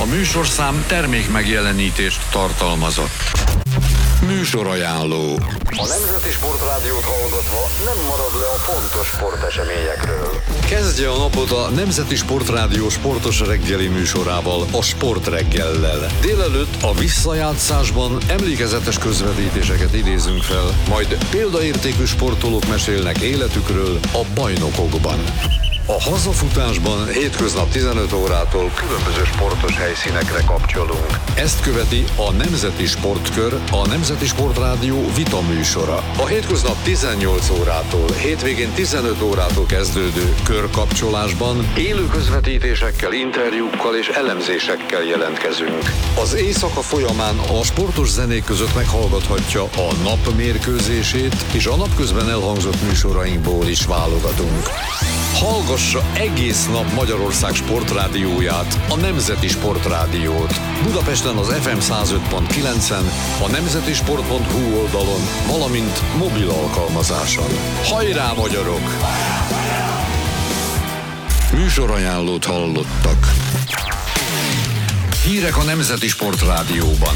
műsorszám termék megjelenítést tartalmazott. Műsorajánló. A Nemzeti Sportrádiót hallgatva nem marad le a fontos sporteseményekről. Kezdje a napot a Nemzeti Sportrádió sportos reggeli műsorával, a Sportreggellel. Délelőtt a visszajátszásban emlékezetes közvetítéseket idézünk fel, majd példaértékű sportolók mesélnek életükről a bajnokokban. A hazafutásban hétköznap 15 órától különböző sportos helyszínekre kapcsolunk. Ezt követi a Nemzeti Sportkör, a Nemzeti Sportrádió vita műsora. A hétköznap 18 órától, hétvégén 15 órától kezdődő körkapcsolásban élő közvetítésekkel, interjúkkal és elemzésekkel jelentkezünk. Az éjszaka folyamán a sportos zenék között meghallgathatja a nap mérkőzését, és a napközben elhangzott műsorainkból is válogatunk. Hallgassa egész nap Magyarország sportrádióját, a Nemzeti Sportrádiót. Budapesten az FM 105.9-en, a nemzetisport.hu oldalon, valamint mobil alkalmazáson. Hajrá, magyarok! Műsorajánlót hallottak. Hírek a Nemzeti Sportrádióban.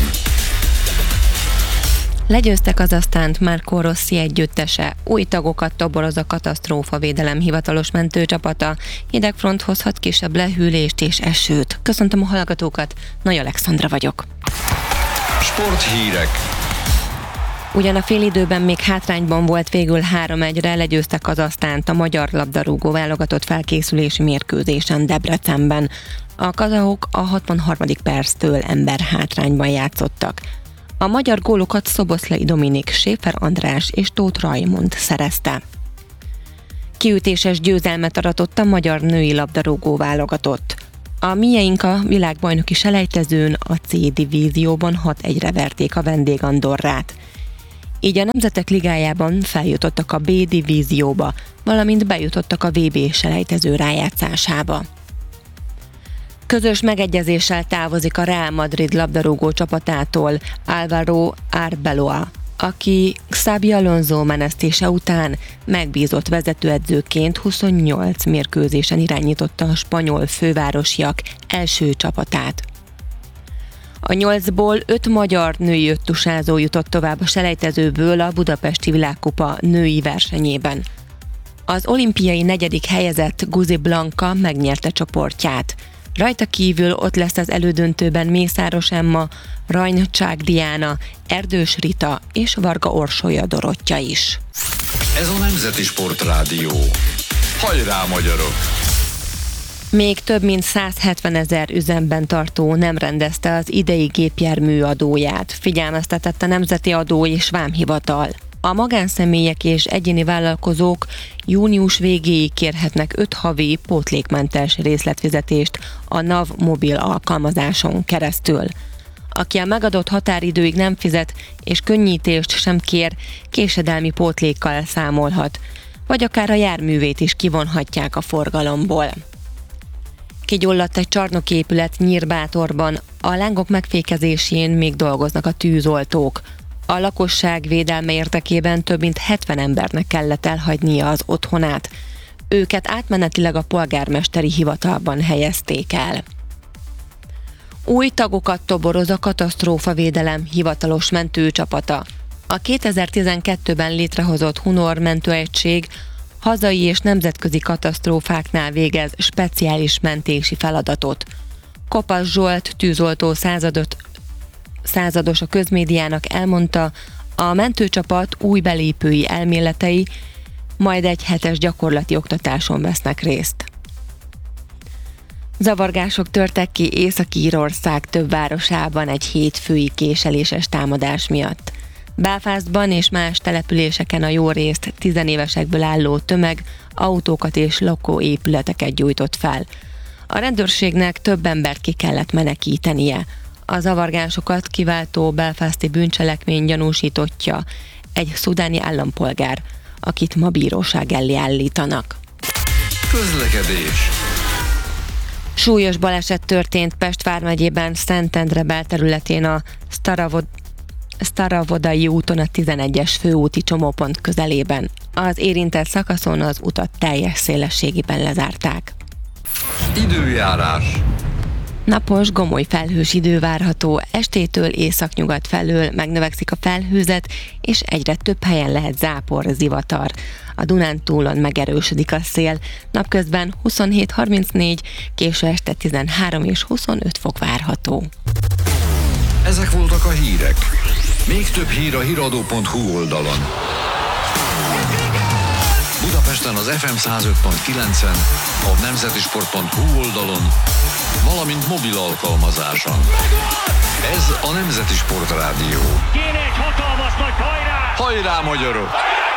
Legyőzte Kazahsztánt Marco Rossi együttese, új tagokat toboroz a katasztrófavédelem hivatalos mentőcsapata, hidegfront hozhat kisebb lehűlést és esőt. Köszöntöm a hallgatókat, Nagy Alexandra vagyok. Sporthírek. Ugyan a félidőben még hátrányban volt, végül 3-1-re legyőzte Kazahsztánt a magyar labdarúgó válogatott felkészülési mérkőzésen Debrecenben. A kazahok a 63. perctől emberhátrányban játszottak. A magyar gólokat Szoboszlai Dominik, Schäfer András és Tóth Rajmond szerezte. Kiütéses győzelmet aratott a magyar női labdarúgó válogatott. A mieink a világbajnoki selejtezőn a C divízióban 6-1-re verték a vendég Andorrát. Így a Nemzetek Ligájában feljutottak a B divízióba, valamint bejutottak a VB selejtező rájátszásába. Közös megegyezéssel távozik a Real Madrid labdarúgó csapatától Álvaro Arbeloa, aki Xabi Alonso menesztése után megbízott vezetőedzőként 28 mérkőzésen irányította a spanyol fővárosiak első csapatát. A 8-ból 5 magyar női öttusázó jutott tovább a selejtezőből a Budapesti Világkupa női versenyében. Az olimpiai 4. helyezett Guzi Blanka megnyerte csoportját. Rajta kívül ott lesz az elődöntőben Mészáros Emma, Rajncsák Diana, Erdős Rita és Varga Orsolya Dorottya is. Ez a Nemzeti Sportrádió. Hajrá, magyarok! Még több mint 170 000 üzemben tartó nem rendezte az idei gépjármű adóját, figyelmeztetett a Nemzeti Adó és Vámhivatal. A magánszemélyek és egyéni vállalkozók június végéig kérhetnek 5 havi pótlékmentes részletfizetést a NAV mobil alkalmazáson keresztül. Aki a megadott határidőig nem fizet és könnyítést sem kér, késedelmi pótlékkal számolhat, vagy akár a járművét is kivonhatják a forgalomból. Kigyulladt egy csarnoki épület Nyírbátorban, a lángok megfékezésén még dolgoznak a tűzoltók. A lakosság védelme érdekében több mint 70 embernek kellett elhagynia az otthonát. Őket átmenetileg a polgármesteri hivatalban helyezték el. Új tagokat toboroz a katasztrófavédelem hivatalos mentőcsapata. A 2012-ben létrehozott Hunor mentőegység hazai és nemzetközi katasztrófáknál végez speciális mentési feladatot. Kopasz Zsolt tűzoltó százados a közmédiának elmondta, a mentőcsapat új belépői elméletei majd egy hetes gyakorlati oktatáson vesznek részt. Zavargások törtek ki Észak-Írország több városában egy hétfői késeléses támadás miatt. Belfastban és más településeken a jórészt tizenévesekből álló tömeg autókat és lakóépületeket gyújtott fel. A rendőrségnek több embert ki kellett menekítenie. A zavargásokat kiváltó belfasti bűncselekmény gyanúsítottja egy szudáni állampolgár, akit ma bíróság elé állítanak. Közlekedés. Súlyos baleset történt Pest vármegyében Szentendre belterületén a Staravodai úton a 11-es főúti csomópont közelében. Az érintett szakaszon az utat teljes szélességében lezárták. Időjárás. Napos, gomoly felhős idő várható, estétől északnyugat felől megnövekszik a felhőzet, és egyre több helyen lehet zápor, zivatar. A Dunántúlon megerősödik a szél, napközben 27-34, késő este 13 és 25 fok várható. Ezek voltak a hírek. Még több hír a hiradó.hu oldalon. Budapesten az FM 105.9-en, a nemzetisport.hu oldalon, valamint mobil alkalmazáson. Ez a Nemzeti Sport Rádió. Kéne egy hatalmas nagy hajrá! Hajrá, magyarok!